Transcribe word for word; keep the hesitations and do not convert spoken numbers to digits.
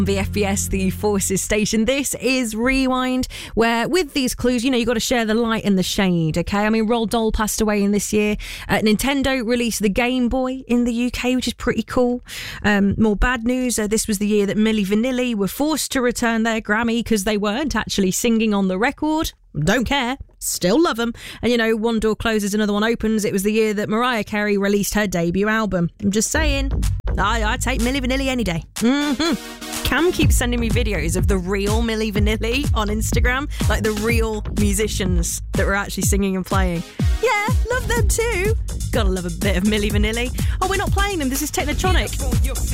V F B S, the Forces station. This is Rewind, where with these clues, you know, you got to share the light and the shade, okay? I mean, Roald Dahl passed away in this year. Uh, Nintendo released the Game Boy in the U K, which is pretty cool. Um, more bad news, uh, this was the year that Milli Vanilli were forced to return their Grammy because they weren't actually singing on the record. Don't care. Still love them. And, you know, one door closes, another one opens. It was the year that Mariah Carey released her debut album. I'm just saying. I, I take Milli Vanilli any day. Mm-hmm. Cam keeps sending me videos of the real Milli Vanilli on Instagram, like the real musicians that were actually singing and playing. Yeah, love them too. Gotta love a bit of Milli Vanilli. Oh, we're not playing them. This is Technotronic.